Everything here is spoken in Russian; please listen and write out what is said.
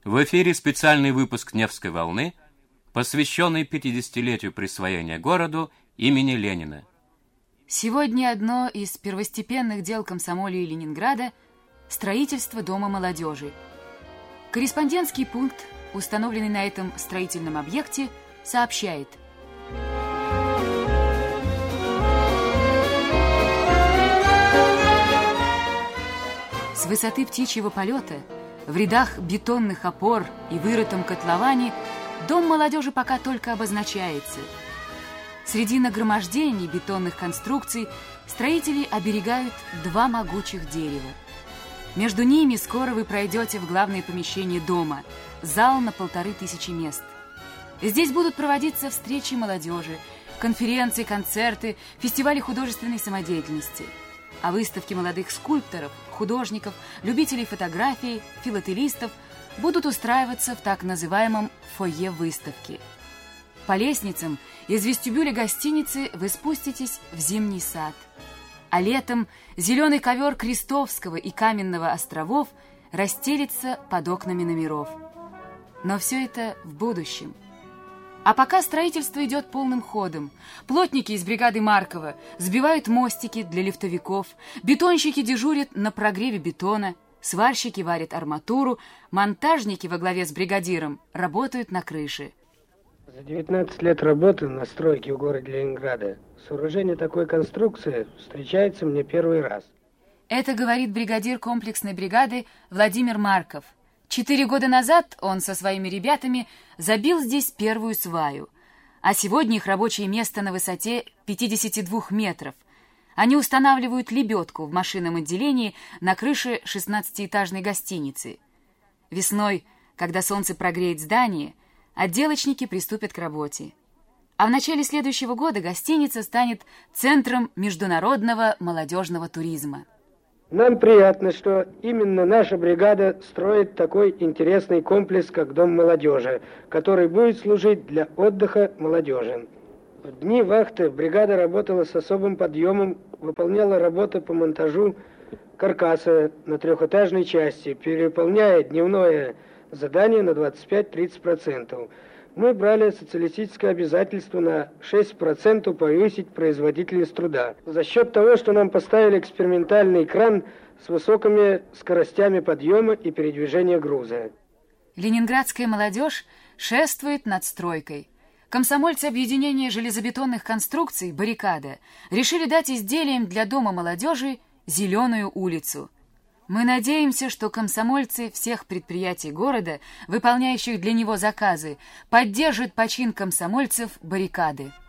В эфире специальный выпуск «Невской волны», посвященный 50-летию присвоения городу имени Ленина. Сегодня одно из первостепенных дел комсомолии Ленинграда – строительство Дома молодежи. Корреспондентский пункт, установленный на этом строительном объекте, сообщает: с высоты птичьего полета в рядах бетонных опор и вырытом котловане Дом молодежи пока только обозначается. Среди нагромождений бетонных конструкций строители оберегают два могучих дерева. Между ними скоро вы пройдете в главное помещение дома – зал на 1500 мест. Здесь будут проводиться встречи молодежи, конференции, концерты, фестивали художественной самодеятельности. А выставки молодых скульпторов, художников, любителей фотографий, филателистов будут устраиваться в так называемом фойе выставки. По лестницам из вестибюля гостиницы вы спуститесь в зимний сад. А летом зеленый ковер Крестовского и Каменного островов расстелится под окнами номеров. Но все это в будущем. А пока строительство идет полным ходом. Плотники из бригады Маркова сбивают мостики для лифтовиков, бетонщики дежурят на прогреве бетона, сварщики варят арматуру, монтажники во главе с бригадиром работают на крыше. За 19 лет работы на стройке в городе Ленинграда сооружение такой конструкции встречается мне первый раз. Это говорит бригадир комплексной бригады Владимир Марков. 4 года назад он со своими ребятами забил здесь первую сваю, а сегодня их рабочее место на высоте 52 метров. Они устанавливают лебедку в машинном отделении на крыше 16-этажной гостиницы. Весной, когда солнце прогреет здание, отделочники приступят к работе. А в начале следующего года гостиница станет центром международного молодежного туризма. Нам приятно, что именно наша бригада строит такой интересный комплекс, как Дом молодежи, который будет служить для отдыха молодежи. В дни вахты бригада работала с особым подъемом, выполняла работы по монтажу каркаса на трехэтажной части, переполняя дневное задание на 25-30%. Мы брали социалистическое обязательство на 6% повысить производительность труда. За счет того, что нам поставили экспериментальный кран с высокими скоростями подъема и передвижения груза. Ленинградская молодежь шествует над стройкой. Комсомольцы объединения железобетонных конструкций «Баррикада» решили дать изделиям для Дома молодежи зеленую улицу. Мы надеемся, что комсомольцы всех предприятий города, выполняющих для него заказы, поддержат почин комсомольцев «Баррикады».